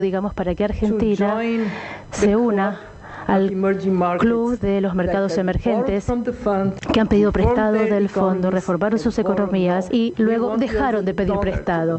digamos, para que Argentina se una al club de los mercados emergentes que han pedido prestado del fondo, reformaron sus economías y luego dejaron de pedir prestado.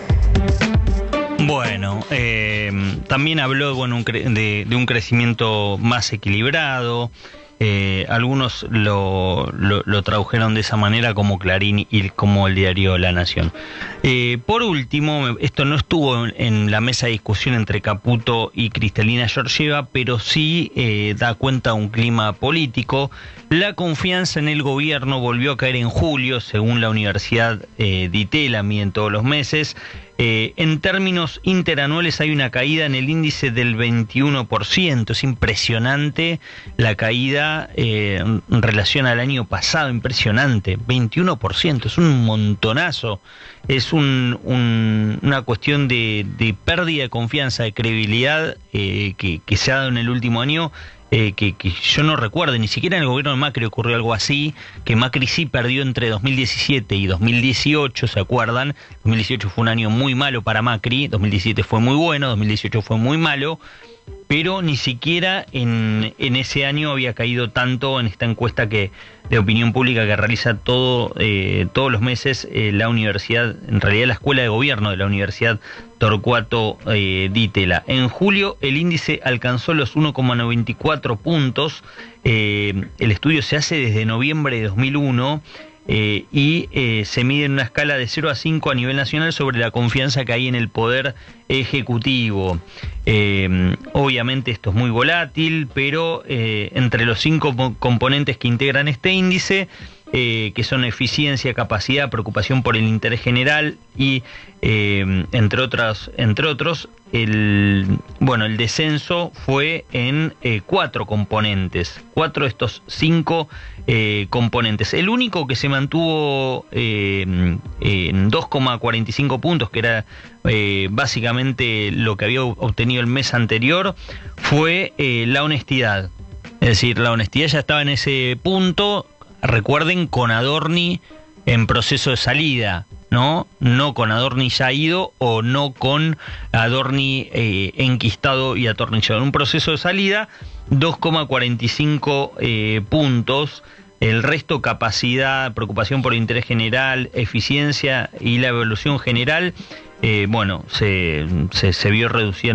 Bueno, también habló de un crecimiento más equilibrado. Algunos lo tradujeron de esa manera, como Clarín y como el diario La Nación. Por último, esto no estuvo en la mesa de discusión entre Caputo y Cristalina Georgieva, pero sí da cuenta de un clima político. La confianza en el gobierno volvió a caer en julio, según la Universidad Di Te, la miden todos los meses. En términos interanuales hay una caída en el índice del 21%, es impresionante la caída en relación al año pasado, impresionante, 21%, es un montonazo, es una cuestión de pérdida de confianza, de credibilidad que se ha dado en el último año. Que yo no recuerdo, ni siquiera en el gobierno de Macri ocurrió algo así, que Macri sí perdió entre 2017 y 2018, ¿se acuerdan? 2018 fue un año muy malo para Macri, 2017 fue muy bueno, 2018 fue muy malo, pero ni siquiera en ese año había caído tanto en esta encuesta de opinión pública que realiza todos los meses la universidad, en realidad la escuela de gobierno de la Universidad Torcuato Di Tella. En julio el índice alcanzó los 1,94 puntos, el estudio se hace desde noviembre de 2001 y se mide en una escala de 0 a 5 a nivel nacional sobre la confianza que hay en el poder ejecutivo. Obviamente esto es muy volátil, pero entre los 5 componentes que integran este índice, que son eficiencia, capacidad, preocupación por el interés general y entre otros, el descenso fue en 4 componentes, 4 de estos 5 componentes. El único que se mantuvo en 2,45 puntos, que era básicamente lo que había obtenido el mes anterior, fue la honestidad. Es decir, la honestidad ya estaba en ese punto. Recuerden, con Adorni en proceso de salida, ¿no? No con Adorni ya ido o no con Adorni enquistado y atornillado. En un proceso de salida, 2,45 puntos. El resto, capacidad, preocupación por el interés general, eficiencia y la evolución general, se vio reducida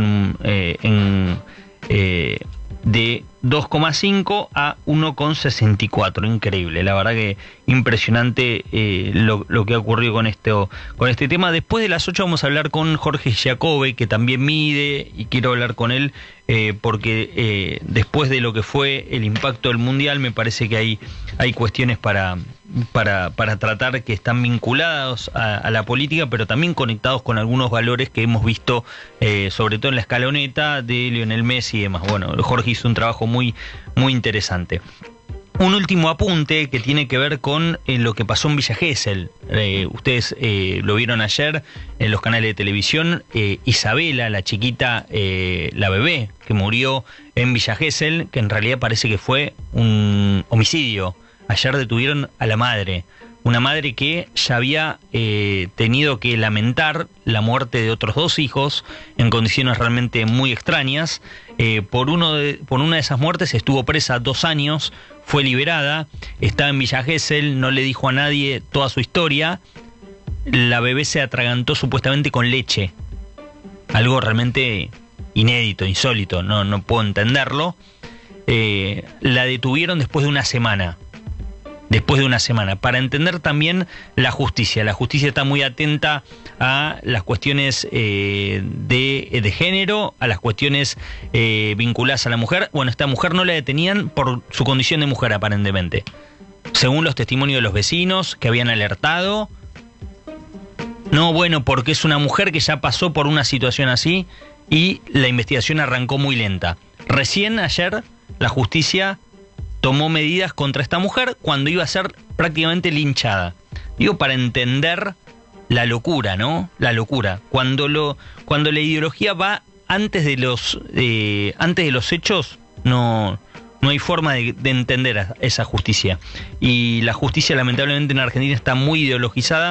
de 2,5 a 1,64. Increíble, la verdad que impresionante lo que ha ocurrido con este tema. Después de las 8 vamos a hablar con Jorge Giacobbe, que también mide, y quiero hablar con él porque después de lo que fue el impacto del Mundial, me parece que hay cuestiones para tratar que están vinculados a la política, pero también conectados con algunos valores que hemos visto, sobre todo en la escaloneta de Lionel Messi y demás. Bueno, Jorge hizo un trabajo muy, muy interesante. Un último apunte que tiene que ver con lo que pasó en Villa Gesell. Ustedes lo vieron ayer en los canales de televisión. Isabela, la chiquita, la bebé que murió en Villa Gesell, que en realidad parece que fue un homicidio. Ayer detuvieron a la madre, una madre que ya había tenido que lamentar la muerte de otros 2 hijos en condiciones realmente muy extrañas. Por una de esas muertes estuvo presa 2 años, fue liberada, estaba en Villa Gesell, no le dijo a nadie toda su historia. La bebé se atragantó supuestamente con leche, algo realmente inédito, insólito, no puedo entenderlo. La detuvieron después de una semana. Para entender también la justicia. La justicia está muy atenta a las cuestiones de género, a las cuestiones vinculadas a la mujer. Bueno, esta mujer no la detenían por su condición de mujer, aparentemente. Según los testimonios de los vecinos que habían alertado. No, bueno, porque es una mujer que ya pasó por una situación así y la investigación arrancó muy lenta. Recién ayer la justicia tomó medidas contra esta mujer cuando iba a ser prácticamente linchada. Digo, para entender la locura, ¿no? La locura. Cuando la ideología va antes de los hechos, no hay forma de entender esa justicia. Y la justicia, lamentablemente, en Argentina está muy ideologizada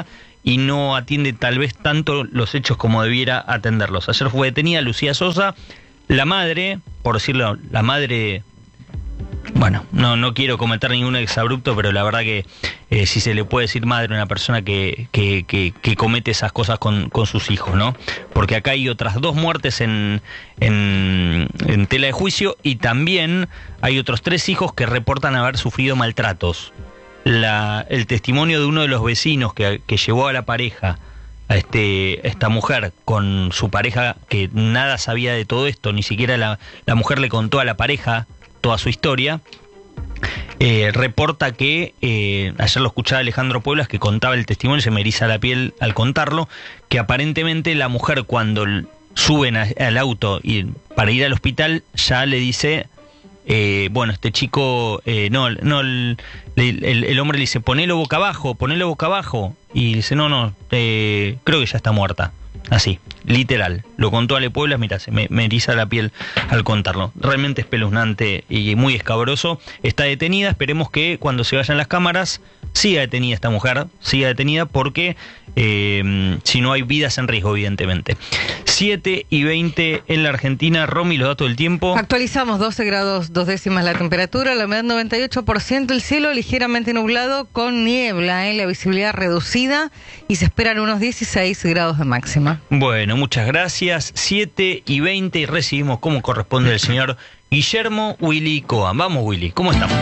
y no atiende tal vez tanto los hechos como debiera atenderlos. Ayer fue detenida Lucía Sosa, la madre, por decirlo, la madre... Bueno, no quiero cometer ningún exabrupto, pero la verdad que si se le puede decir madre a una persona que comete esas cosas con sus hijos, ¿no? Porque acá hay otras 2 muertes en tela de juicio, y también hay otros 3 hijos que reportan haber sufrido maltratos. El testimonio de uno de los vecinos que llevó a la pareja, a esta mujer, con su pareja, que nada sabía de todo esto, ni siquiera la mujer le contó a la pareja toda su historia, reporta que, ayer lo escuchaba Alejandro Pueblas, que contaba el testimonio, se me eriza la piel al contarlo, que aparentemente la mujer, cuando suben al auto para ir al hospital, ya le dice, bueno, este chico, el hombre le dice, ponelo boca abajo, y dice, no, creo que ya está muerta. Así, literal. Lo contó Ale Pueblas, mira, me eriza la piel al contarlo. Realmente espeluznante y muy escabroso. Está detenida, esperemos que cuando se vayan las cámaras siga detenida esta mujer, siga detenida, porque si no hay vidas en riesgo, evidentemente. 7:20 en la Argentina. Romy, los datos del tiempo. Actualizamos 12 grados 2 décimas la temperatura, la humedad 98%, el cielo ligeramente nublado con niebla, la visibilidad reducida, y se esperan unos 16 grados de máxima. Bueno, muchas gracias. 7:20 y recibimos como corresponde el señor Guillermo Willy Coa. Vamos, Willy, ¿cómo estamos?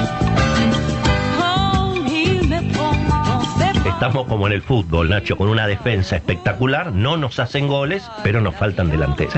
Estamos como en el fútbol, Nacho, con una defensa espectacular. No nos hacen goles, pero nos faltan delanteros.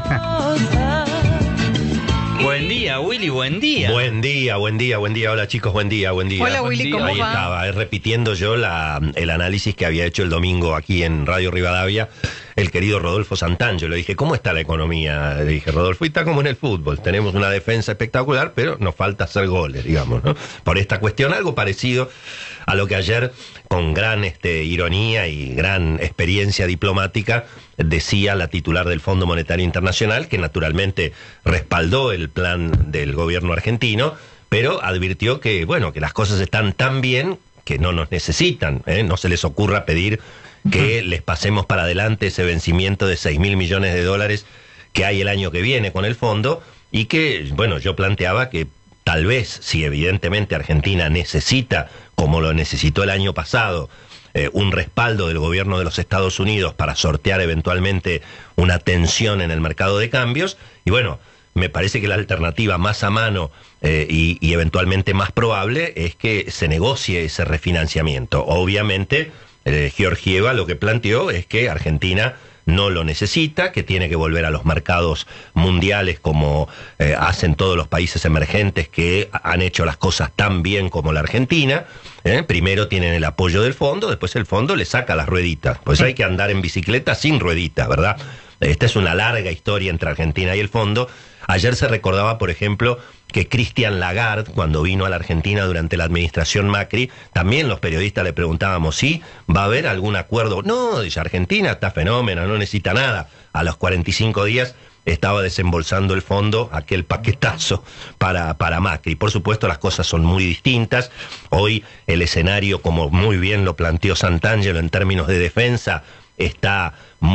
Buen día, Willy, buen día. Buen día. Hola, chicos, buen día. Hola, Willy, ¿cómo va? Ahí estaba, repitiendo yo el análisis que había hecho el domingo aquí en Radio Rivadavia el querido Rodolfo Santangelo. Le dije, ¿cómo está la economía? Le dije, Rodolfo, y está como en el fútbol. Tenemos una defensa espectacular, pero nos falta hacer goles, digamos, ¿no? Por esta cuestión, algo parecido a lo que ayer, con gran ironía y gran experiencia diplomática, decía la titular del Fondo Monetario Internacional, que naturalmente respaldó el plan del gobierno argentino, pero advirtió que, bueno, que las cosas están tan bien que no nos necesitan, no se les ocurra pedir que les pasemos para adelante ese vencimiento de 6.000 millones de dólares que hay el año que viene con el fondo, y que, bueno, yo planteaba que tal vez, si evidentemente Argentina necesita, como lo necesitó el año pasado, un respaldo del gobierno de los Estados Unidos para sortear eventualmente una tensión en el mercado de cambios, y bueno, me parece que la alternativa más a mano y eventualmente más probable es que se negocie ese refinanciamiento. Obviamente, Georgieva lo que planteó es que Argentina no lo necesita, que tiene que volver a los mercados mundiales como hacen todos los países emergentes que han hecho las cosas tan bien como la Argentina. Primero tienen el apoyo del fondo, después el fondo le saca las rueditas. Pues hay que andar en bicicleta sin rueditas, ¿verdad? Esta es una larga historia entre Argentina y el fondo. Ayer se recordaba, por ejemplo, que Christine Lagarde, cuando vino a la Argentina durante la administración Macri, también los periodistas le preguntábamos si va a haber algún acuerdo. No, dice, Argentina está fenómeno, no necesita nada. A los 45 días estaba desembolsando el fondo aquel paquetazo para Macri. Por supuesto, las cosas son muy distintas. Hoy el escenario, como muy bien lo planteó Santangelo en términos de defensa, está,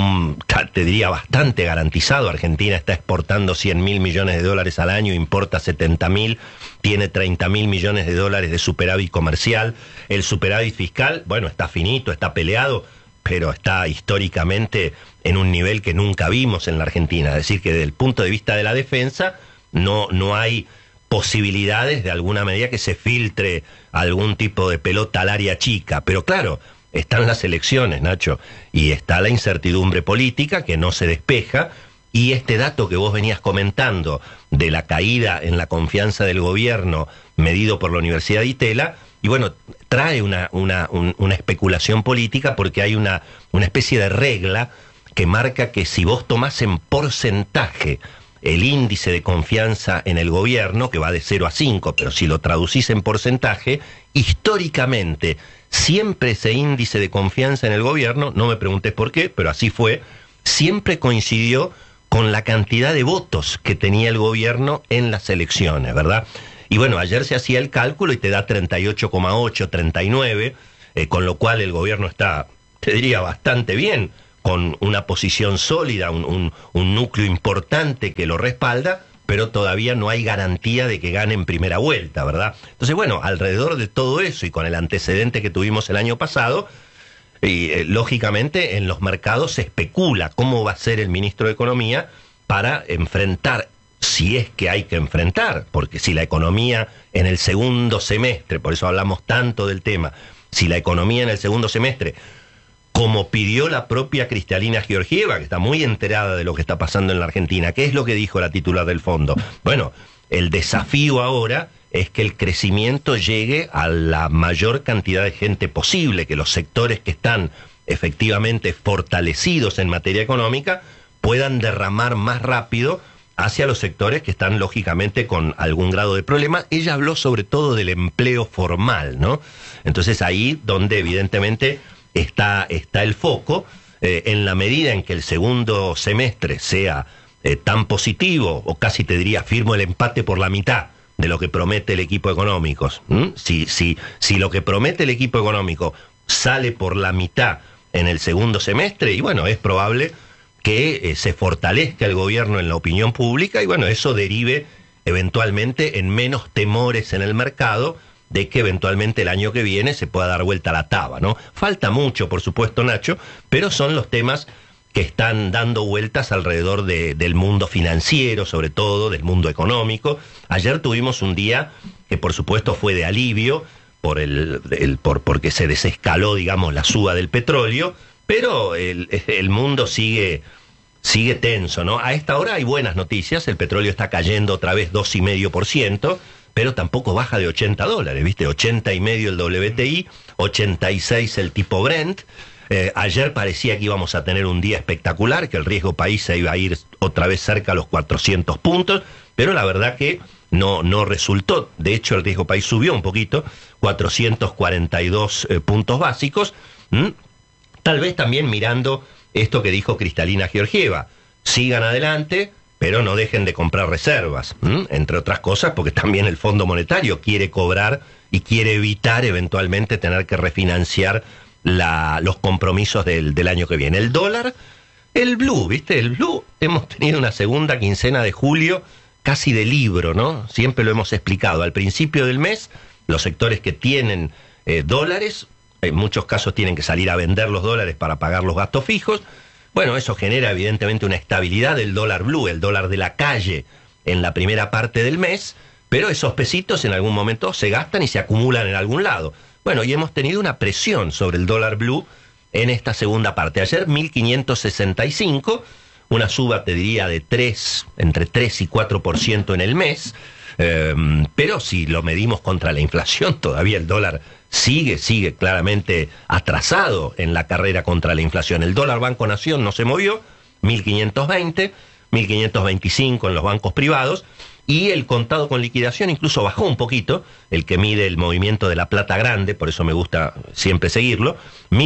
te diría, bastante garantizado. Argentina está exportando 100.000 millones de dólares al año, importa 70.000, tiene 30.000 millones de dólares de superávit comercial. El superávit fiscal, bueno, está finito, está peleado, pero está históricamente en un nivel que nunca vimos en la Argentina. Es decir, que desde el punto de vista de la defensa, no hay posibilidades de alguna medida que se filtre algún tipo de pelota al área chica. Pero claro, están las elecciones, Nacho, y está la incertidumbre política que no se despeja, y este dato que vos venías comentando de la caída en la confianza del gobierno medido por la Universidad de Itela, y bueno, trae una especulación política, porque hay una especie de regla que marca que si vos tomás en porcentaje el índice de confianza en el gobierno, que va de 0 a 5, pero si lo traducís en porcentaje, históricamente siempre ese índice de confianza en el gobierno, no me preguntes por qué, pero así fue, siempre coincidió con la cantidad de votos que tenía el gobierno en las elecciones, ¿verdad? Y bueno, ayer se hacía el cálculo y te da 38,8, 39, con lo cual el gobierno está te diría bastante bien, con una posición sólida, un núcleo importante que lo respalda, pero todavía no hay garantía de que gane en primera vuelta, ¿verdad? Entonces, bueno, alrededor de todo eso y con el antecedente que tuvimos el año pasado, lógicamente en los mercados se especula cómo va a ser el ministro de Economía para enfrentar, si es que hay que enfrentar, porque si la economía en el segundo semestre, por eso hablamos tanto del tema, si la economía en el segundo semestre, como pidió la propia Cristalina Georgieva, que está muy enterada de lo que está pasando en la Argentina, ¿qué es lo que dijo la titular del fondo? Bueno, el desafío ahora es que el crecimiento llegue a la mayor cantidad de gente posible, que los sectores que están efectivamente fortalecidos en materia económica puedan derramar más rápido hacia los sectores que están lógicamente con algún grado de problema. Ella habló sobre todo del empleo formal, ¿no? Entonces ahí donde evidentemente está el foco, en la medida en que el segundo semestre sea tan positivo, o casi te diría, firmo el empate por la mitad de lo que promete el equipo económico. Si lo que promete el equipo económico sale por la mitad en el segundo semestre, y bueno, es probable que se fortalezca el gobierno en la opinión pública, y bueno, eso derive eventualmente en menos temores en el mercado de que eventualmente el año que viene se pueda dar vuelta a la taba, ¿no? Falta mucho, por supuesto, Nacho, pero son los temas que están dando vueltas alrededor del mundo financiero, sobre todo, del mundo económico. Ayer tuvimos un día que, por supuesto, fue de alivio porque se desescaló, digamos, la suba del petróleo, pero el mundo sigue tenso, ¿no? A esta hora hay buenas noticias, el petróleo está cayendo otra vez 2,5%, pero tampoco baja de $80, ¿viste? 80,5 el WTI, 86 el tipo Brent. Ayer parecía que íbamos a tener un día espectacular, que el riesgo país se iba a ir otra vez cerca a los 400 puntos, pero la verdad que no resultó. De hecho, el riesgo país subió un poquito, 442 puntos básicos. Tal vez también mirando esto que dijo Cristalina Georgieva. Sigan adelante, pero no dejen de comprar reservas, entre otras cosas, porque también el Fondo Monetario quiere cobrar y quiere evitar eventualmente tener que refinanciar los compromisos del año que viene. El dólar, el blue, ¿viste? El blue, hemos tenido una segunda quincena de julio casi de libro, ¿no? Siempre lo hemos explicado. Al principio del mes, los sectores que tienen dólares, en muchos casos tienen que salir a vender los dólares para pagar los gastos fijos. Bueno, eso genera evidentemente una estabilidad del dólar blue, el dólar de la calle, en la primera parte del mes, pero esos pesitos en algún momento se gastan y se acumulan en algún lado. Bueno, y hemos tenido una presión sobre el dólar blue en esta segunda parte. Ayer 1.565, una suba, te diría, de entre 3 y 4% en el mes, pero si lo medimos contra la inflación, todavía el dólar sigue claramente atrasado en la carrera contra la inflación. El dólar Banco Nación no se movió, 1.520, 1.525 en los bancos privados, y el contado con liquidación incluso bajó un poquito, el que mide el movimiento de la plata grande, por eso me gusta siempre seguirlo,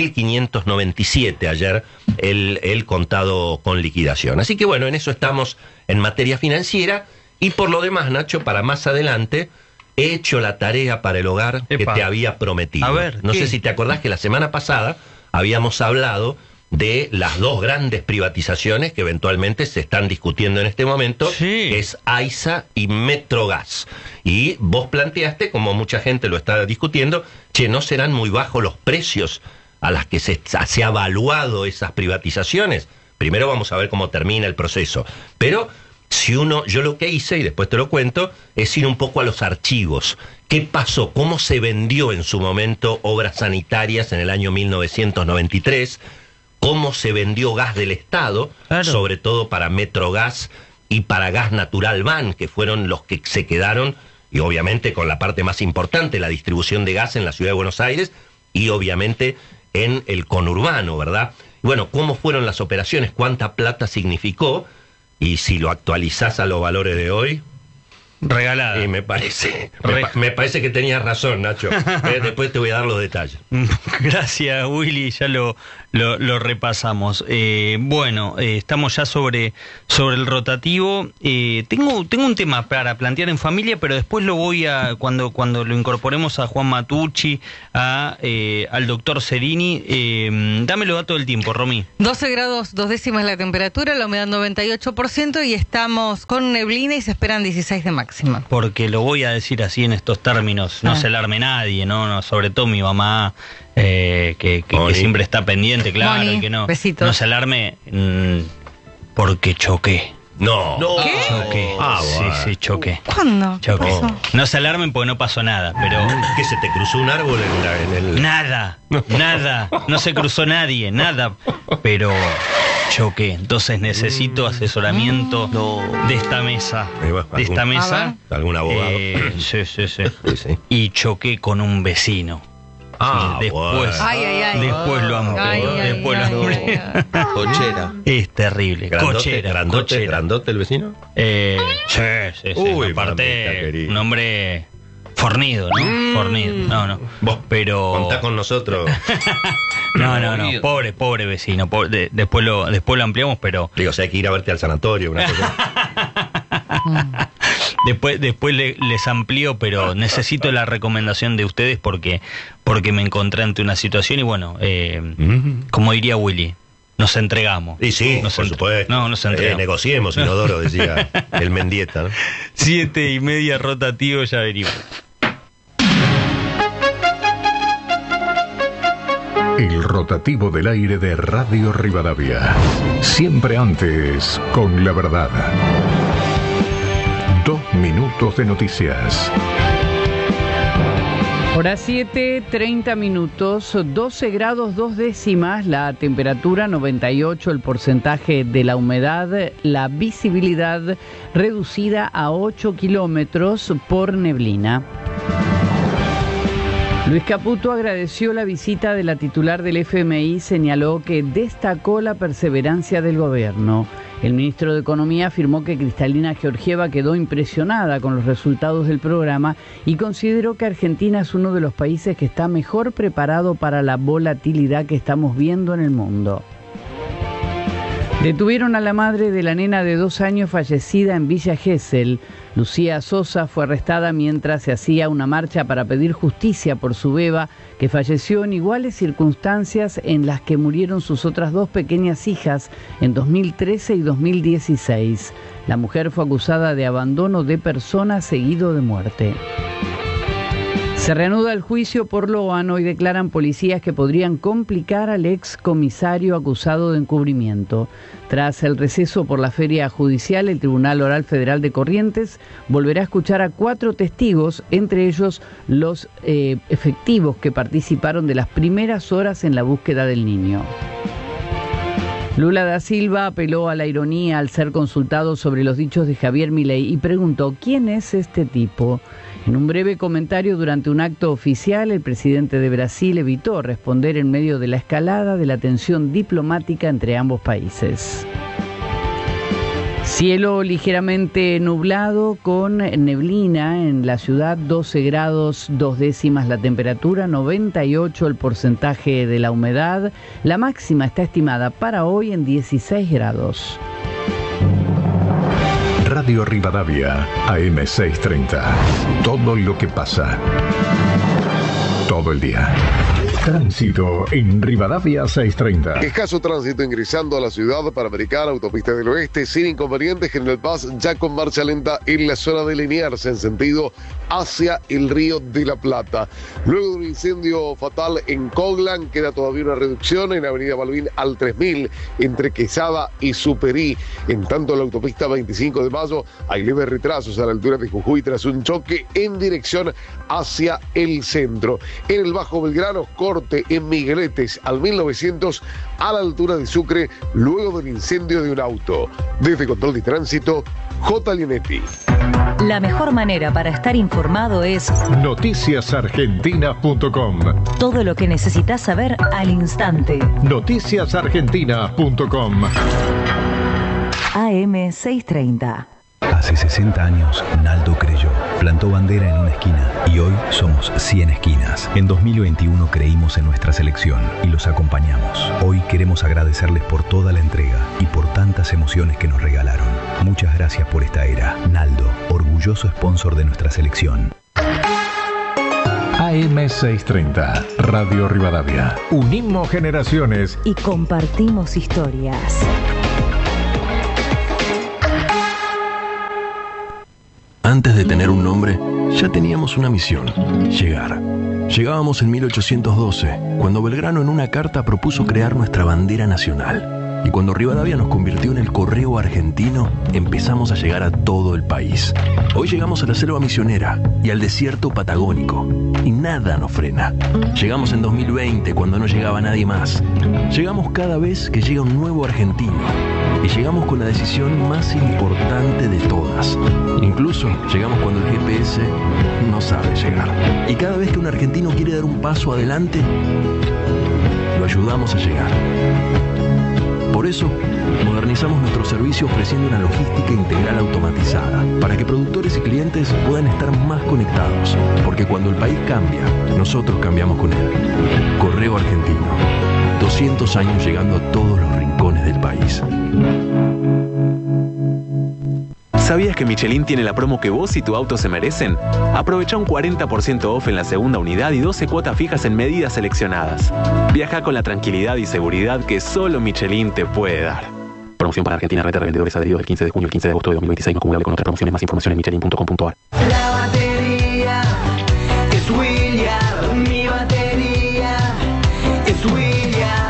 1.597 ayer el contado con liquidación. Así que bueno, en eso estamos en materia financiera, y por lo demás, Nacho, para más adelante, he hecho la tarea para el hogar que te había prometido. A ver, no sé si te acordás que la semana pasada habíamos hablado de las dos grandes privatizaciones que eventualmente se están discutiendo en este momento, que es AISA y Metrogas. Y vos planteaste, como mucha gente lo está discutiendo, ¿no serán muy bajos los precios a las que se ha evaluado esas privatizaciones? Primero vamos a ver cómo termina el proceso. Pero yo lo que hice, y después te lo cuento, es ir un poco a los archivos. ¿Qué pasó? ¿Cómo se vendió en su momento obras sanitarias en el año 1993? ¿Cómo se vendió gas del Estado? Claro. Sobre todo para Metrogas y para Gas Natural Van, que fueron los que se quedaron, y obviamente con la parte más importante, la distribución de gas en la ciudad de Buenos Aires, y obviamente en el conurbano, ¿verdad? Y bueno, ¿cómo fueron las operaciones? ¿Cuánta plata significó? Y si lo actualizás a los valores de hoy, Regalada. Y me parece que tenías razón, Nacho. Después te voy a dar los detalles. Gracias, Willy, ya lo repasamos. Estamos ya sobre el rotativo. Tengo un tema para plantear en familia, pero después lo voy a, cuando lo incorporemos a Juan Matucci, al doctor Cerini. Dámelo a todo el tiempo, Romy. 12 grados 2 décimas la temperatura, la humedad 98% y estamos con neblina y se esperan 16 de máxima. Porque lo voy a decir así en estos términos, no se alarme nadie, no, sobre todo mi mamá, que siempre está pendiente, claro, Moni, y que no besitos. se alarme, porque choqué. No. ¿Qué? Choqué. Sí, choqué. ¿Cuándo? Choqué. No se alarmen porque no pasó nada, pero... ¿Qué, se te cruzó un árbol en el...? Nada, no se cruzó nadie, nada, pero choqué. Entonces necesito asesoramiento de esta mesa. ¿Algún abogado? Sí. Y choqué con un vecino. Después lo amplié. Cochera. Es terrible. ¿Grandote el vecino? Sí. Uy, aparte, un hombre fornido, ¿no? Fornido. No. Pero... Contá con nosotros. No. Pobre vecino. Después lo ampliamos, pero... Digo, hay que ir a verte al sanatorio, una cosa. Después les amplío, pero necesito la recomendación de ustedes porque me encontré ante una situación y como diría Willy, nos entregamos. Y sí, por supuesto. Nos entregamos. Negociemos, Inodoro, decía el Mendieta, ¿no? 7:30 rotativo, ya venimos. El rotativo del aire de Radio Rivadavia. Siempre antes, con la verdad. 2 minutos de noticias. Hora 7:30 minutos, 12 grados 2 décimas, la temperatura 98, el porcentaje de la humedad, la visibilidad reducida a 8 kilómetros por neblina. Luis Caputo agradeció la visita de la titular del FMI y señaló que destacó la perseverancia del gobierno. El ministro de Economía afirmó que Cristalina Georgieva quedó impresionada con los resultados del programa y consideró que Argentina es uno de los países que está mejor preparado para la volatilidad que estamos viendo en el mundo. Detuvieron a la madre de la nena de 2 años fallecida en Villa Gesell. Lucía Sosa fue arrestada mientras se hacía una marcha para pedir justicia por su beba, que falleció en iguales circunstancias en las que murieron sus otras 2 pequeñas hijas en 2013 y 2016. La mujer fue acusada de abandono de persona seguido de muerte. Se reanuda el juicio por Loano y declaran policías que podrían complicar al ex comisario acusado de encubrimiento. Tras el receso por la feria judicial, el Tribunal Oral Federal de Corrientes volverá a escuchar a 4 testigos, entre ellos los efectivos que participaron de las primeras horas en la búsqueda del niño. Lula da Silva apeló a la ironía al ser consultado sobre los dichos de Javier Milei y preguntó ¿quién es este tipo? En un breve comentario durante un acto oficial, el presidente de Brasil evitó responder en medio de la escalada de la tensión diplomática entre ambos países. Cielo ligeramente nublado con neblina en la ciudad, 12 grados 2 décimas la temperatura, 98 el porcentaje de la humedad. La máxima está estimada para hoy en 16 grados. Radio Rivadavia, AM 630. Todo lo que pasa. Todo el día. Tránsito en Rivadavia 630. Escaso tránsito ingresando a la ciudad panamericana, autopista del oeste, sin inconvenientes. General Paz ya con marcha lenta en la zona de Liniers en sentido hacia el Río de la Plata. Luego de un incendio fatal en Coglan, queda todavía una reducción en Avenida Balbín al 3000 entre Quesada y Superí. En tanto, en la autopista 25 de Mayo hay leves retrasos a la altura de Jujuy tras un choque en dirección hacia el centro. En el Bajo Belgrano, corte en Migueletes al 1900 a la altura de Sucre luego del incendio de un auto. Desde Control de Tránsito, J. Linetti. La mejor manera para estar informado es noticiasargentina.com. Todo lo que necesitas saber al instante. Noticiasargentina.com. AM 630. Hace 60 años, Naldo creyó, plantó bandera en una esquina y hoy somos 100 esquinas. En 2021 creímos en nuestra selección y los acompañamos. Hoy queremos agradecerles por toda la entrega y por tantas emociones que nos regalaron. Muchas gracias por esta era. Naldo, orgulloso sponsor de nuestra selección. AM630, Radio Rivadavia. Unimos generaciones y compartimos historias. Antes de tener un nombre, ya teníamos una misión: llegar. Llegábamos en 1812, cuando Belgrano en una carta propuso crear nuestra bandera nacional. Y cuando Rivadavia nos convirtió en el correo argentino, empezamos a llegar a todo el país. Hoy llegamos a la selva misionera y al desierto patagónico. Y nada nos frena. Llegamos en 2020, cuando no llegaba nadie más. Llegamos cada vez que llega un nuevo argentino. Y llegamos con la decisión más importante de todas. Incluso llegamos cuando el GPS no sabe llegar. Y cada vez que un argentino quiere dar un paso adelante, lo ayudamos a llegar. Por eso, modernizamos nuestro servicio ofreciendo una logística integral automatizada para que productores y clientes puedan estar más conectados. Porque cuando el país cambia, nosotros cambiamos con él. Correo Argentino. 200 años llegando a todos los rincones del país. ¿Sabías que Michelin tiene la promo que vos y tu auto se merecen? Aprovecha un 40% off en la segunda unidad y 12 cuotas fijas en medidas seleccionadas. Viaja con la tranquilidad y seguridad que solo Michelin te puede dar. Promoción para Argentina, red de revendedores adheridos del 15 de junio al 15 de agosto de 2026, no acumulable con otras promociones. Más información en michelin.com.ar. La batería es William, mi batería es William.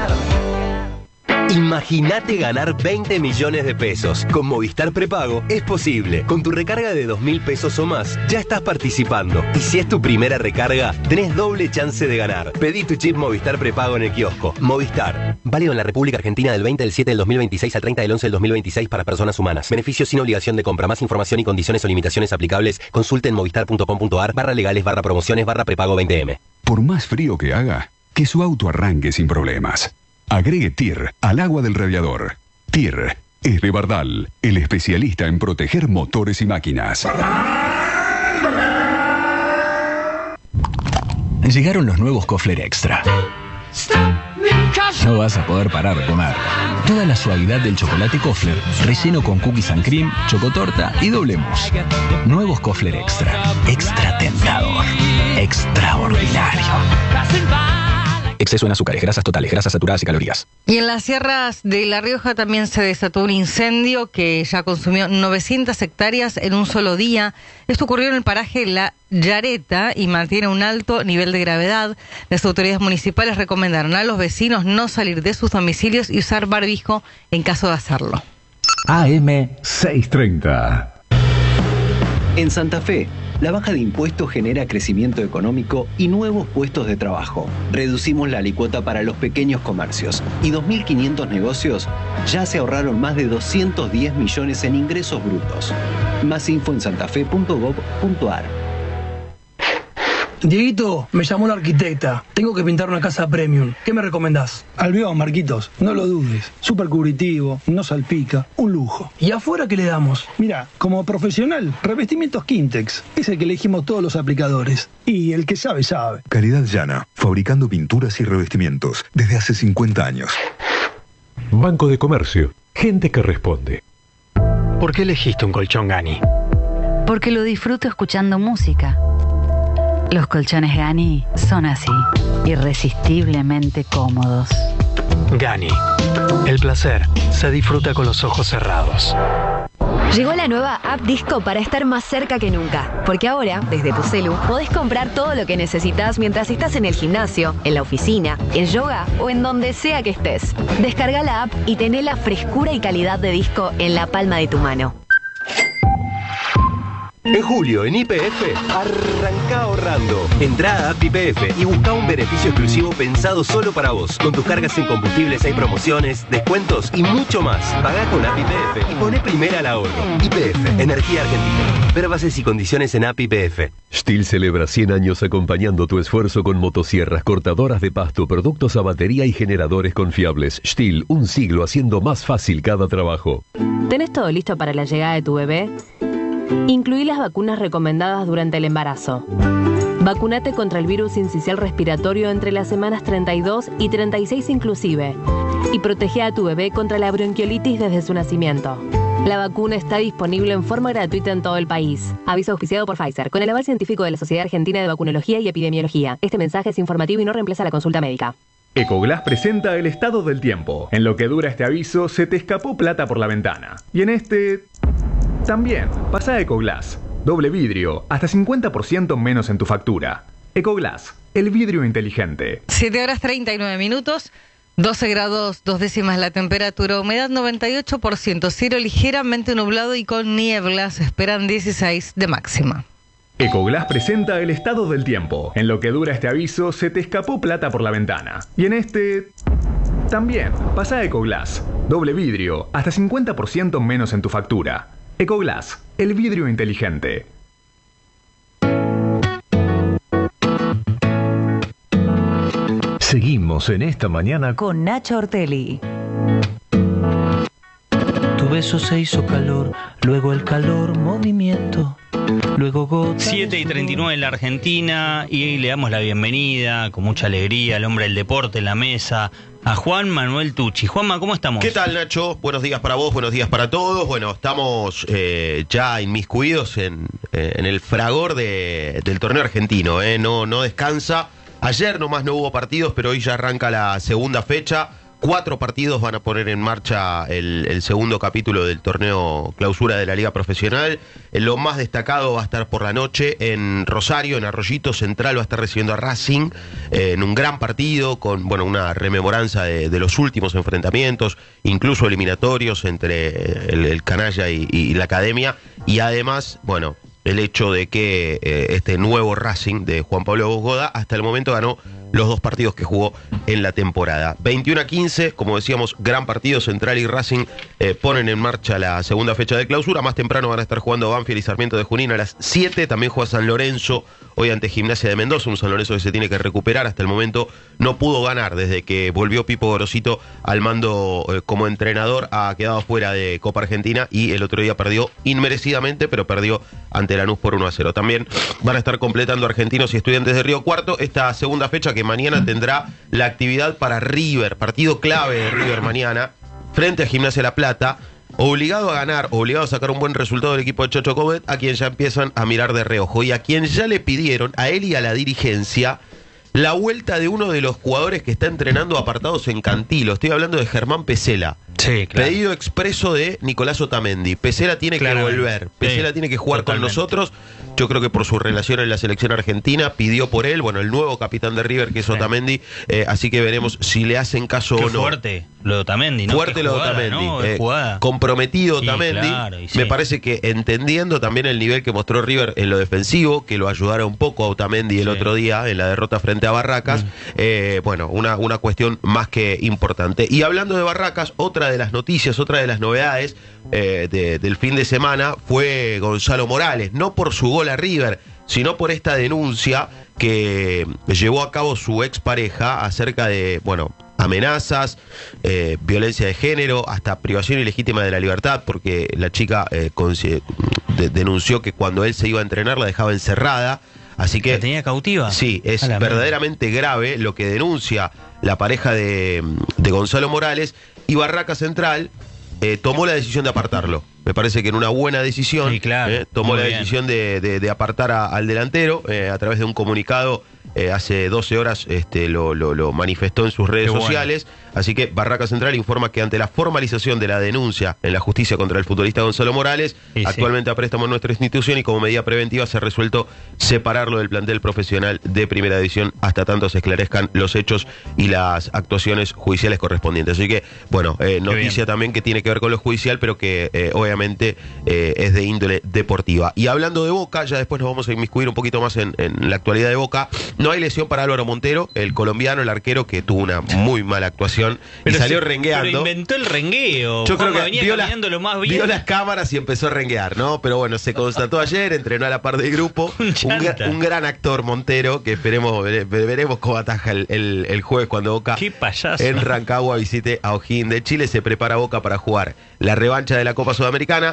Imagínate ganar 20 millones de pesos. Con Movistar Prepago es posible. Con tu recarga de 2.000 pesos o más, ya estás participando. Y si es tu primera recarga, tenés doble chance de ganar. Pedí tu chip Movistar Prepago en el kiosco. Movistar. Válido en la República Argentina del 20 del 7 del 2026 al 30 del 11 del 2026 para personas humanas. Beneficios sin obligación de compra. Más información y condiciones o limitaciones aplicables, consulte en movistar.com.ar/legales/promociones/prepago 20M. Por más frío que haga, que su auto arranque sin problemas. Agregue TIR al agua del radiador. TIR es de Bardal, el especialista en proteger motores y máquinas. Llegaron los nuevos Kofler Extra. No vas a poder parar de comer. Toda la suavidad del chocolate Kofler, relleno con cookies and cream, chocotorta y doble mousse. Nuevos Kofler Extra. Extra tentador. Extraordinario. Exceso en azúcares, grasas totales, grasas saturadas y calorías. Y en las sierras de La Rioja también se desató un incendio que ya consumió 900 hectáreas en un solo día. Esto ocurrió en el paraje La Yareta y mantiene un alto nivel de gravedad. Las autoridades municipales recomendaron a los vecinos no salir de sus domicilios y usar barbijo en caso de hacerlo. AM630. En Santa Fe, la baja de impuestos genera crecimiento económico y nuevos puestos de trabajo. Reducimos la alícuota para los pequeños comercios y 2.500 negocios ya se ahorraron más de 210 millones en ingresos brutos. Más info en santafe.gov.ar. Dieguito, me llamó la arquitecta. Tengo que pintar una casa premium. ¿Qué me recomendás? Albión, Marquitos. No lo dudes. Súper cubritivo, no salpica. Un lujo. ¿Y afuera qué le damos? Mira, como profesional, revestimientos Quintex. Es el que elegimos todos los aplicadores. Y el que sabe, sabe. Calidad Llana, fabricando pinturas y revestimientos desde hace 50 años. Banco de Comercio. Gente que responde. ¿Por qué elegiste un colchón Gani? Porque lo disfruto escuchando música. Los colchones Gani son así, irresistiblemente cómodos. Gani, el placer se disfruta con los ojos cerrados. Llegó la nueva app Disco para estar más cerca que nunca. Porque ahora, desde tu celu, podés comprar todo lo que necesitas mientras estás en el gimnasio, en la oficina, en yoga o en donde sea que estés. Descarga la app y tené la frescura y calidad de Disco en la palma de tu mano. En julio, en YPF, arranca ahorrando. Entrá a App YPF y busca un beneficio exclusivo pensado solo para vos. Con tus cargas en combustibles hay promociones, descuentos y mucho más. Pagá con App YPF y poné primera al ahorro. YPF, Energía Argentina. Ver bases y condiciones en App YPF. STIHL celebra 100 años acompañando tu esfuerzo con motosierras, cortadoras de pasto, productos a batería y generadores confiables. STIHL, un siglo haciendo más fácil cada trabajo. ¿Tenés todo listo para la llegada de tu bebé? Incluí las vacunas recomendadas durante el embarazo. Vacunate contra el virus sincicial respiratorio entre las semanas 32 y 36 inclusive. Y protege a tu bebé contra la bronquiolitis desde su nacimiento. La vacuna está disponible en forma gratuita en todo el país. Aviso auspiciado por Pfizer, con el aval científico de la Sociedad Argentina de Vacunología y Epidemiología. Este mensaje es informativo y no reemplaza la consulta médica. Ecoglass presenta el estado del tiempo. En lo que dura este aviso, se te escapó plata por la ventana. Y en este... también. Pasa a Ecoglass. Doble vidrio, hasta 50% menos en tu factura. Ecoglass, el vidrio inteligente. 7 horas 39 minutos. 12 grados 2 décimas la temperatura, humedad 98%, cielo ligeramente nublado y con nieblas, se esperan 16 de máxima. Ecoglass presenta el estado del tiempo. En lo que dura este aviso, se te escapó plata por la ventana. Y en este... también, pasa a Ecoglass. Doble vidrio, hasta 50% menos en tu factura. Ecoglass, el vidrio inteligente. Seguimos en esta mañana con Nacho Ortelli. Tu beso se hizo calor, luego el calor, movimiento, luego gotas. 7:39 en la Argentina y le damos la bienvenida con mucha alegría al hombre del deporte en la mesa, a Juan Manuel Tucci. Juanma, ¿cómo estamos? ¿Qué tal, Nacho? Buenos días para vos, buenos días para todos. Bueno, estamos ya inmiscuidos en el fragor del torneo argentino. No descansa. Ayer nomás no hubo partidos, pero hoy ya arranca la segunda fecha. 4 partidos van a poner en marcha el segundo capítulo del torneo clausura de la Liga Profesional. Lo más destacado va a estar por la noche en Rosario, en Arroyito. Central va a estar recibiendo a Racing en un gran partido con una rememoranza de los últimos enfrentamientos, incluso eliminatorios entre el canalla y la academia. Y además, el hecho de que este nuevo Racing de Juan Pablo Bosgoda hasta el momento ganó los 2 partidos que jugó en la temporada. 21-15, como decíamos, gran partido. Central y Racing ponen en marcha la segunda fecha de clausura. Más temprano van a estar jugando Banfield y Sarmiento de Junín a las 7. También juega San Lorenzo hoy ante Gimnasia de Mendoza, un San Lorenzo que se tiene que recuperar. Hasta el momento no pudo ganar desde que volvió Pipo Gorosito al mando como entrenador. Ha quedado fuera de Copa Argentina y el otro día perdió inmerecidamente, pero perdió ante Lanús por 1-0. También van a estar completando Argentinos y Estudiantes de Río Cuarto esta segunda fecha que mañana tendrá la actividad para River, partido clave de River mañana, frente a Gimnasia de La Plata, obligado a ganar, obligado a sacar un buen resultado del equipo de Chocho Coudet, a quien ya empiezan a mirar de reojo y a quien ya le pidieron, a él y a la dirigencia, la vuelta de uno de los jugadores que está entrenando apartados en Cantilo. Estoy hablando de Germán Pesela. Sí, claro. Pedido expreso de Nicolás Otamendi. Pesela tiene que volver. Pesela tiene que jugar totalmente con nosotros. Yo creo que por su relación en la selección argentina pidió por él, el nuevo capitán de River que es Otamendi. Así que veremos si le hacen caso o no. Fuerte lo de Otamendi, ¿no? Fuerte lo de Otamendi. ¿No? Comprometido Otamendi. Claro, Me parece que entendiendo también el nivel que mostró River en lo defensivo, que lo ayudara un poco a Otamendi el otro día en la derrota frente a Barracas. Una cuestión más que importante. Y hablando de Barracas, otra de las noticias, otra de las novedades del fin de semana fue Gonzalo Morales, no por su gol a River, sino por esta denuncia que llevó a cabo su expareja acerca de, amenazas, violencia de género, hasta privación ilegítima de la libertad, porque la chica denunció que cuando él se iba a entrenar la dejaba encerrada. Así que ¿la tenía cautiva? Sí, es verdaderamente grave lo que denuncia la pareja de Gonzalo Morales, y Barraca Central tomó la decisión de apartarlo. Me parece que en una buena decisión, sí, claro, tomó la decisión de apartar al delantero a través de un comunicado. Hace 12 horas lo manifestó en sus redes sociales. Así que Barraca Central informa que ante la formalización de la denuncia en la justicia contra el futbolista Gonzalo Morales, actualmente a préstamo en nuestra institución, y como medida preventiva se ha resuelto separarlo del plantel profesional de primera división hasta tanto se esclarezcan los hechos y las actuaciones judiciales correspondientes. Así que, noticia también que tiene que ver con lo judicial, pero que obviamente es de índole deportiva. Y hablando de Boca, ya después nos vamos a inmiscuir un poquito más en la actualidad de Boca. No hay lesión para Álvaro Montero, el colombiano, el arquero, que tuvo una muy mala actuación y salió rengueando. Pero inventó el rengueo. Yo creo que venía caminando lo más bien. Vio las cámaras y empezó a renguear, ¿no? Pero se constató ayer, entrenó a la par del grupo. un gran actor, Montero, que veremos cómo ataja el jueves cuando Boca en Rancagua visite a O'Higgins de Chile. Se prepara Boca para jugar la revancha de la Copa Sudamericana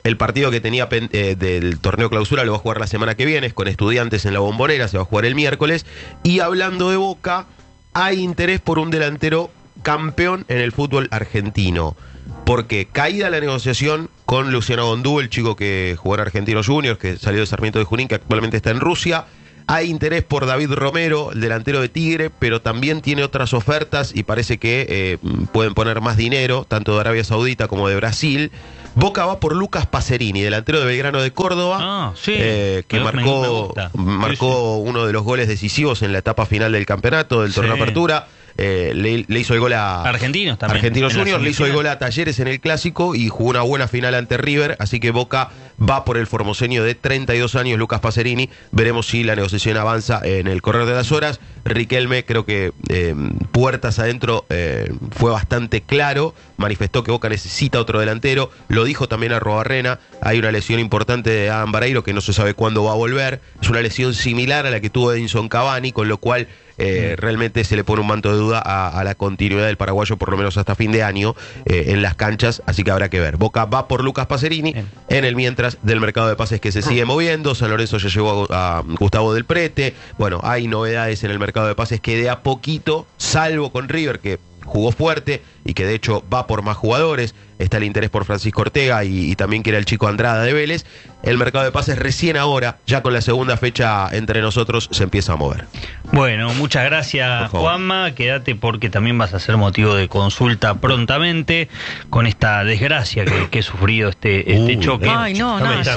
El partido que tenía del torneo clausura lo va a jugar la semana que viene, es con Estudiantes en la Bombonera, se va a jugar el miércoles. Y hablando de Boca, hay interés por un delantero campeón en el fútbol argentino. Porque caída la negociación con Luciano Gondú, el chico que jugó en Argentinos Juniors, que salió de Sarmiento de Junín, que actualmente está en Rusia. Hay interés por David Romero, el delantero de Tigre, pero también tiene otras ofertas y parece que pueden poner más dinero, tanto de Arabia Saudita como de Brasil. Boca va por Lucas Pacerini, delantero de Belgrano de Córdoba, que marcó uno de los goles decisivos en la etapa final del campeonato, del torneo Apertura. Le hizo el gol a Argentinos también. Argentinos Juniors, le hizo el gol a Talleres en el Clásico y jugó una buena final ante River, así que Boca va por el formoseño de 32 años, Lucas Pacerini. Veremos si la negociación avanza en el correr de las horas. Riquelme, creo que puertas adentro, fue bastante claro, manifestó que Boca necesita otro delantero, lo dijo también a Arrobarrena. Hay una lesión importante de Adam Bareiro que no se sabe cuándo va a volver, es una lesión similar a la que tuvo Edinson Cavani, con lo cual realmente se le pone un manto de duda a la continuidad del paraguayo, por lo menos hasta fin de año, en las canchas, así que habrá que ver. Boca va por Lucas Pacerini. En el mientras del mercado de pases que se sigue moviendo, San Lorenzo ya llegó a Gustavo Del Prete. Bueno, hay novedades en el mercado de pases que de a poquito, salvo con River, que jugó fuerte y que de hecho va por más jugadores. Está el interés por Francisco Ortega y también que era el chico Andrada de Vélez. El mercado de pases recién ahora, ya con la segunda fecha entre nosotros, se empieza a mover. Bueno, muchas gracias, Juanma. Quédate porque también vas a ser motivo de consulta prontamente con esta desgracia que he sufrido este choque. Ay, no.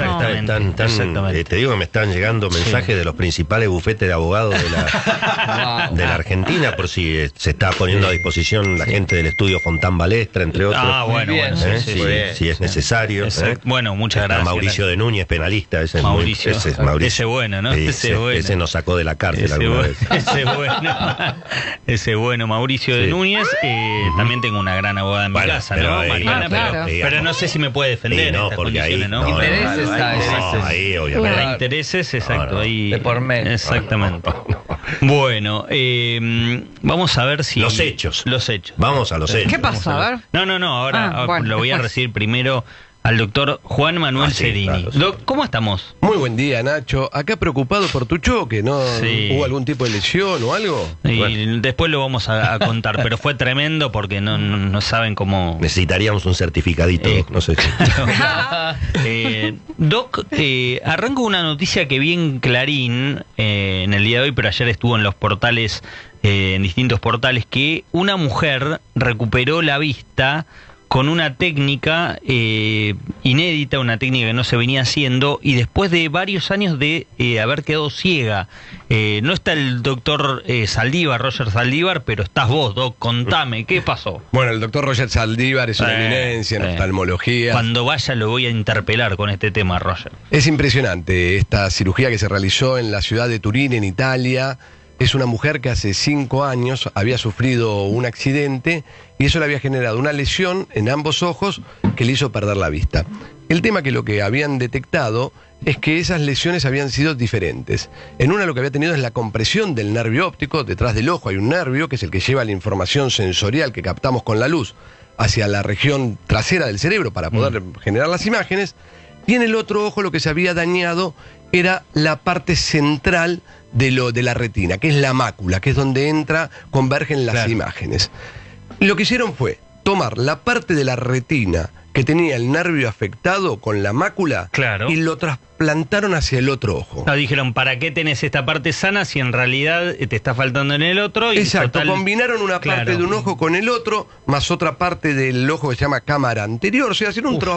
Te digo que me están llegando mensajes de los principales bufetes de abogados de la Argentina, por si se está poniendo a disposición la gente del estudio Fontán Balestra, entre otros. Si es necesario. Bueno, muchas gracias. Mauricio de Núñez, penalista. Ese Mauricio. Es Mauricio. Ese bueno, ¿no? Ese nos sacó de la cárcel alguna vez. Ese bueno, Mauricio de Núñez. También tengo una gran abogada en mi casa, ¿no? Mariana, pero no sé si me puede defender. No, porque ahí. Intereses, ahí, obviamente. Para intereses, exacto. Ahí, de por medio. Exactamente. Bueno, vamos a ver si... Los hechos. Vamos a los hechos. ¿Qué pasó? A ver. No, ahora lo voy a recibir primero al doctor Juan Manuel Cerini. Claro. Doc, ¿cómo estamos? Muy buen día, Nacho. Acá preocupado por tu choque, ¿no? Sí. ¿Hubo algún tipo de lesión o algo? Y después lo vamos a contar, pero fue tremendo porque no saben cómo... Necesitaríamos un certificadito, no sé. Doc, arranco una noticia que vi en Clarín en el día de hoy, pero ayer estuvo en los portales, en distintos portales, que una mujer recuperó la vista con una técnica inédita, una técnica que no se venía haciendo, y después de varios años de haber quedado ciega. No está el doctor Roger Saldívar, pero estás vos, Doc. Contame, ¿qué pasó? Bueno, el doctor Roger Saldívar es una eminencia en oftalmología. Cuando vaya lo voy a interpelar con este tema, Roger. Es impresionante esta cirugía que se realizó en la ciudad de Turín, en Italia. Es una mujer que hace 5 años había sufrido un accidente y eso le había generado una lesión en ambos ojos que le hizo perder la vista. El tema que lo que habían detectado es que esas lesiones habían sido diferentes. En una lo que había tenido es la compresión del nervio óptico. Detrás del ojo hay un nervio que es el que lleva la información sensorial que captamos con la luz hacia la región trasera del cerebro para poder generar las imágenes. Y en el otro ojo lo que se había dañado era la parte central de la retina, que es la mácula, que es donde convergen las imágenes. Lo que hicieron fue tomar la parte de la retina que tenía el nervio afectado con la mácula y lo trasplantaron hacia el otro ojo. Dijeron, ¿para qué tenés esta parte sana si en realidad te está faltando en el otro? Y exacto, combinaron una parte de un ojo con el otro, más otra parte del ojo que se llama cámara anterior, o sea, hacer un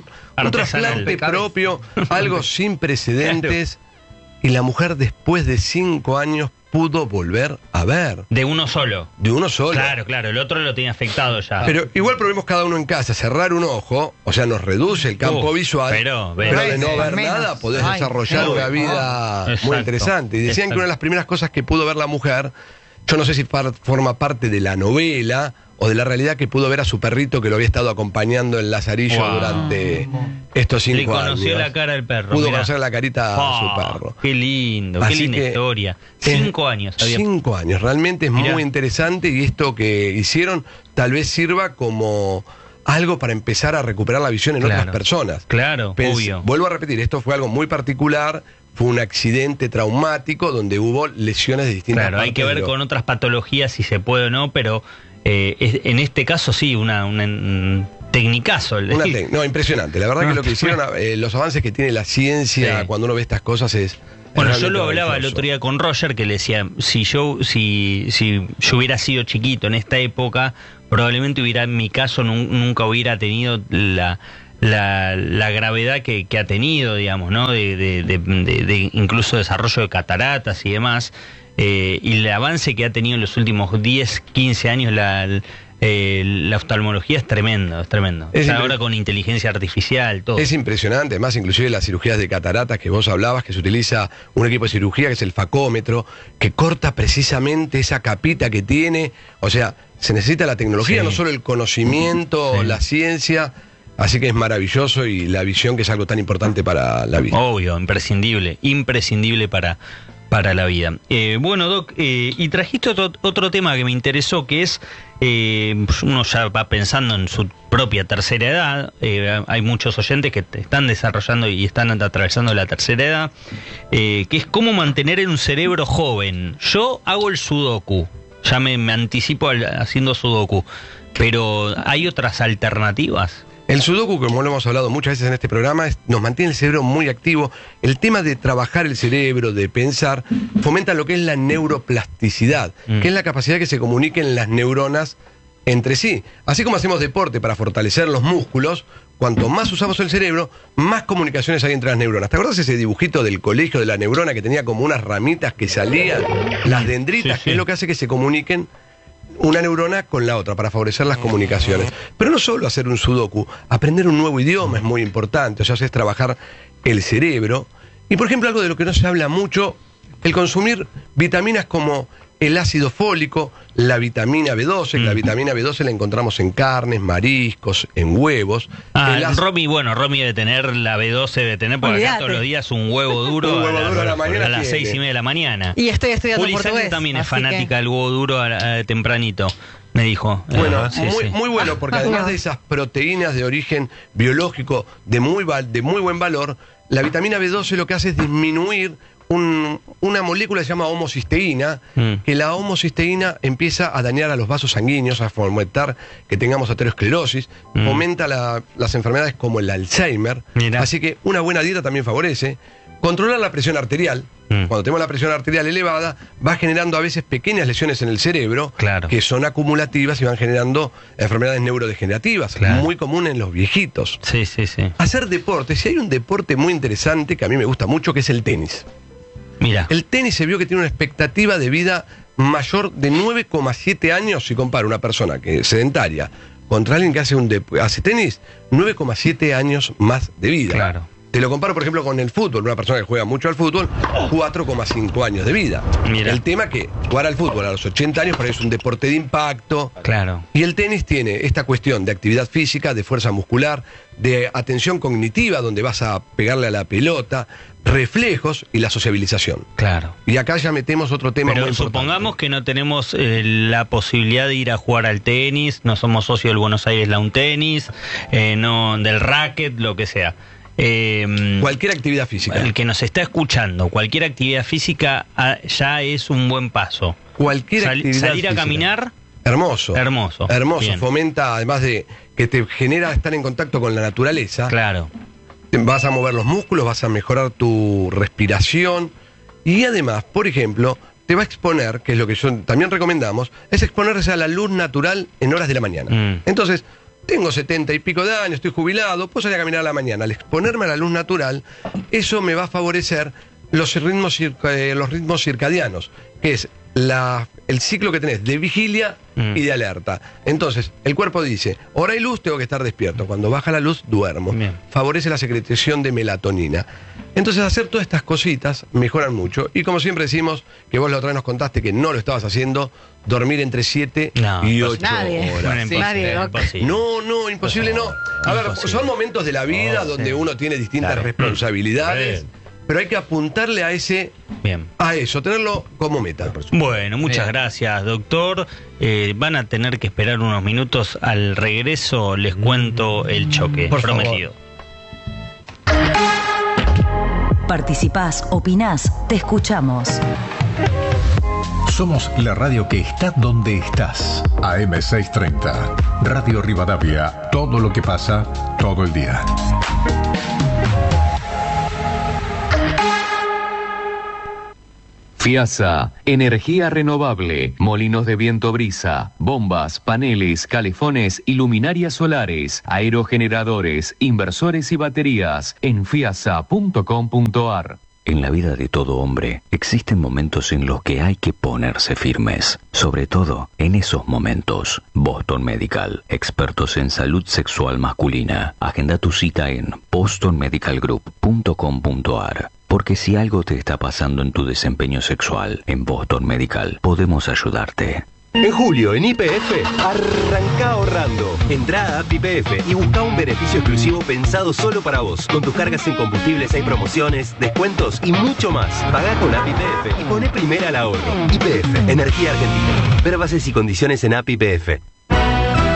trasplante propio, algo sin precedentes. Y la mujer después de 5 años pudo volver a ver. ¿De uno solo? De uno solo. Claro, el otro lo tenía afectado ya. Pero igual probemos cada uno en casa, cerrar un ojo, o sea, nos reduce el campo visual, pero de no ver nada podés desarrollar una vida muy interesante. Y decían que una de las primeras cosas que pudo ver la mujer, yo no sé si forma parte de la novela o de la realidad, que pudo ver a su perrito que lo había estado acompañando en Lazarillo durante estos 5 años. Le conoció la cara del perro. Pudo conocer la carita a su perro. Qué lindo, qué linda historia. 5 años. 5 años, realmente es muy interesante, y esto que hicieron tal vez sirva como algo para empezar a recuperar la visión en otras personas. Claro, obvio. Vuelvo a repetir, esto fue algo muy particular, fue un accidente traumático donde hubo lesiones de distintas partes. Claro, hay que ver con otras patologías si se puede o no, pero en este caso sí, un tecnicazo. No, impresionante. La verdad que lo que hicieron, los avances que tiene la ciencia cuando uno ve estas cosas es... Bueno, yo lo hablaba el otro día con Roger, que le decía, si yo hubiera sido chiquito en esta época, probablemente en mi caso nunca hubiera tenido la gravedad que ha tenido, digamos, ¿no? De incluso desarrollo de cataratas y demás, y el avance que ha tenido en los últimos 10, 15 años la oftalmología es tremendo, es tremendo. Ahora con inteligencia artificial, todo. Es impresionante, además inclusive las cirugías de cataratas que vos hablabas, que se utiliza un equipo de cirugía que es el facómetro, que corta precisamente esa capita que tiene, o sea, se necesita la tecnología, no solo el conocimiento, la ciencia, así que es maravilloso y la visión que es algo tan importante para la vida. Obvio, imprescindible para la vida. Bueno, Doc, y trajiste otro tema que me interesó, que es, uno ya va pensando en su propia tercera edad, hay muchos oyentes que están desarrollando y están atravesando la tercera edad, que es cómo mantener un cerebro joven. Yo hago el sudoku, ya me anticipo haciendo sudoku, pero ¿hay otras alternativas? El sudoku, como lo hemos hablado muchas veces en este programa, nos mantiene el cerebro muy activo. El tema de trabajar el cerebro, de pensar, fomenta lo que es la neuroplasticidad, que es la capacidad que se comuniquen las neuronas entre sí. Así como hacemos deporte para fortalecer los músculos, cuanto más usamos el cerebro, más comunicaciones hay entre las neuronas. ¿Te acuerdas ese dibujito del colegio de la neurona que tenía como unas ramitas que salían, las dendritas, que es lo que hace que se comuniquen una neurona con la otra para favorecer las comunicaciones? Pero no solo hacer un sudoku, aprender un nuevo idioma es muy importante, o sea, es trabajar el cerebro. Y por ejemplo, algo de lo que no se habla mucho, el consumir vitaminas como el ácido fólico, la vitamina B12, que la vitamina B12 la encontramos en carnes, mariscos, en huevos. Romy debe tener la B12, debe tener, porque acá todos los días un huevo duro, a las 6:30 de la mañana. Y estoy estudiando portugués. Juli también es fanática del huevo duro tempranito, me dijo. Bueno, muy bueno, porque además de esas proteínas de origen biológico de muy buen valor, la vitamina B12 lo que hace es disminuir una molécula que se llama homocisteína, que la homocisteína empieza a dañar a los vasos sanguíneos, a fomentar que tengamos aterosclerosis, fomenta las enfermedades como el Alzheimer. Así que una buena dieta también favorece. Controlar la presión arterial. Cuando tenemos la presión arterial elevada, va generando a veces pequeñas lesiones en el cerebro, que son acumulativas y van generando enfermedades neurodegenerativas, muy común en los viejitos. Hacer deporte. Si hay un deporte muy interesante que a mí me gusta mucho, que es el tenis. Mira. El tenis se vio que tiene una expectativa de vida mayor de 9,7 años si compara una persona que es sedentaria contra alguien que hace tenis, 9,7 años más de vida. Claro. Te lo comparo, por ejemplo, con el fútbol. Una persona que juega mucho al fútbol, 4,5 años de vida. Mira. El tema que jugar al fútbol a los 80 años para es un deporte de impacto. Claro. Y el tenis tiene esta cuestión de actividad física, de fuerza muscular, de atención cognitiva, donde vas a pegarle a la pelota, reflejos y la sociabilización. Claro. Y acá ya metemos otro tema muy importante. Supongamos que no tenemos la posibilidad de ir a jugar al tenis, no somos socios del Buenos Aires Lawn Tenis, no del racket, lo que sea. Cualquier actividad física. El que nos está escuchando, cualquier actividad física ya es un buen paso. Cualquier actividad salir física. A caminar. Hermoso. Bien. Fomenta, además de que te genera estar en contacto con la naturaleza. Claro. Vas a mover los músculos, vas a mejorar tu respiración. Y además, por ejemplo, te va a exponer, que es lo que también recomendamos, es exponerse a la luz natural en horas de la mañana. Entonces, tengo 70 y pico de años, estoy jubilado, puedo salir a caminar a la mañana. Al exponerme a la luz natural, eso me va a favorecer los ritmos circadianos, que es el ciclo que tenés de vigilia y de alerta. Entonces, el cuerpo dice, hora y luz, tengo que estar despierto. Cuando baja la luz, duermo. Favorece la secreción de melatonina. Entonces, hacer todas estas cositas mejoran mucho. Y como siempre decimos, que vos la otra vez nos contaste que no lo estabas haciendo, dormir entre 7 y 8 horas. No, imposible no. A ver, son momentos de la vida donde uno tiene distintas responsabilidades. pero hay que apuntarle a ese, Bien. a eso, tenerlo como meta. Bueno, muchas Bien. gracias, doctor. Van a tener que esperar unos minutos. Al regreso les cuento el choque Por prometido. Participás, opinás, te escuchamos. Somos la radio que está donde estás. AM630. Radio Rivadavia. Todo lo que pasa, todo el día. FIASA, energía renovable, molinos de viento brisa, bombas, paneles, calefones y luminarias solares, aerogeneradores, inversores y baterías en fiasa.com.ar. En la vida de todo hombre existen momentos en los que hay que ponerse firmes, sobre todo en esos momentos. Boston Medical, expertos en salud sexual masculina. Agenda tu cita en bostonmedicalgroup.com.ar. Porque si algo te está pasando en tu desempeño sexual, en Boston Medical podemos ayudarte. En julio, en YPF, arranca ahorrando. Entrá a App YPF y busca un beneficio exclusivo pensado solo para vos. Con tus cargas en combustibles hay promociones, descuentos y mucho más. Pagá con App YPF y poné primera al ahorro. YPF, Energía Argentina. Ver bases y condiciones en App YPF.